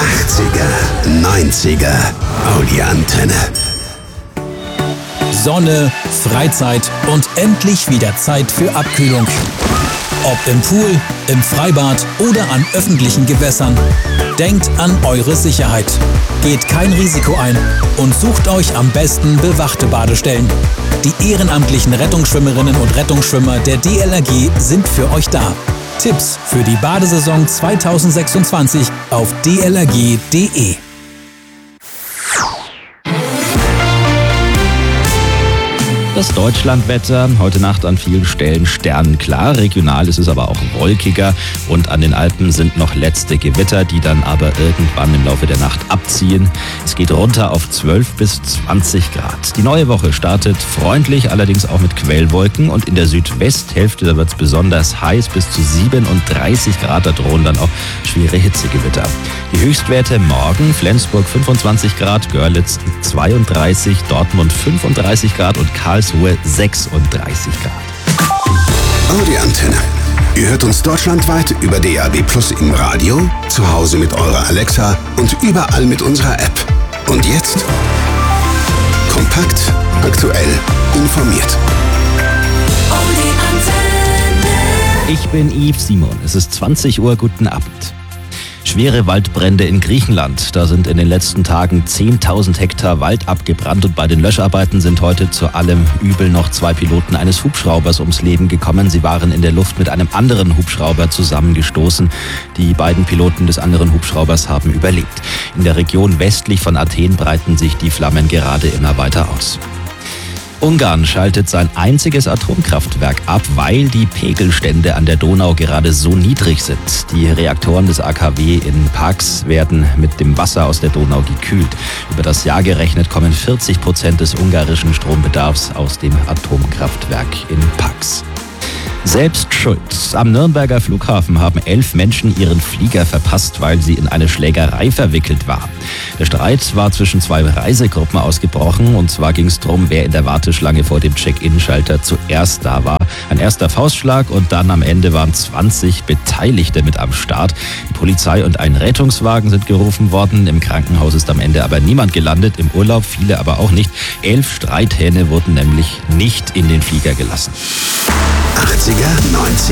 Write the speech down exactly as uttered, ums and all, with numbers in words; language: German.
achtziger, neunziger, Audio-Antenne. Sonne, Freizeit und endlich wieder Zeit für Abkühlung. Ob im Pool, im Freibad oder an öffentlichen Gewässern. Denkt an eure Sicherheit. Geht kein Risiko ein und sucht euch am besten bewachte Badestellen. Die ehrenamtlichen Rettungsschwimmerinnen und Rettungsschwimmer der D L R G sind für euch da. Tipps für die Badesaison zweitausendsechsundzwanzig auf d l r g punkt d e. Das Deutschlandwetter, heute Nacht an vielen Stellen sternenklar, regional ist es aber auch wolkiger und an den Alpen sind noch letzte Gewitter, die dann aber irgendwann im Laufe der Nacht abziehen. Es geht runter auf zwölf bis zwanzig Grad. Die neue Woche startet freundlich, allerdings auch mit Quellwolken und in der Südwesthälfte, da wird es besonders heiß, bis zu siebenunddreißig Grad, da drohen dann auch schwere Hitzegewitter. Die Höchstwerte morgen, Flensburg fünfundzwanzig Grad, Görlitz zweiunddreißig, Dortmund fünfunddreißig Grad und Karlsruhe sechsunddreißig Grad. Audio-Antenne. Ihr hört uns deutschlandweit über D A B Plus im Radio, zu Hause mit eurer Alexa und überall mit unserer App. Und jetzt kompakt, aktuell, informiert. Ich bin Yves Simon. Es ist zwanzig Uhr. Guten Abend. Schwere Waldbrände in Griechenland. Da sind in den letzten Tagen zehntausend Hektar Wald abgebrannt und bei den Löscharbeiten sind heute zu allem Übel noch zwei Piloten eines Hubschraubers ums Leben gekommen. Sie waren in der Luft mit einem anderen Hubschrauber zusammengestoßen. Die beiden Piloten des anderen Hubschraubers haben überlebt. In der Region westlich von Athen breiten sich die Flammen gerade immer weiter aus. Ungarn schaltet sein einziges Atomkraftwerk ab, weil die Pegelstände an der Donau gerade so niedrig sind. Die Reaktoren des A K W in Paks werden mit dem Wasser aus der Donau gekühlt. Über das Jahr gerechnet kommen vierzig Prozent des ungarischen Strombedarfs aus dem Atomkraftwerk in Paks. Selbst schuld. Am Nürnberger Flughafen haben elf Menschen ihren Flieger verpasst, weil sie in eine Schlägerei verwickelt waren. Der Streit war zwischen zwei Reisegruppen ausgebrochen und zwar ging es darum, wer in der Warteschlange vor dem Check-in-Schalter zuerst da war. Ein erster Faustschlag und dann am Ende waren zwanzig Beteiligte mit am Start. Die Polizei und ein Rettungswagen sind gerufen worden. Im Krankenhaus ist am Ende aber niemand gelandet, im Urlaub viele aber auch nicht. Elf Streithähne wurden nämlich nicht in den Flieger gelassen. achtziger, neunziger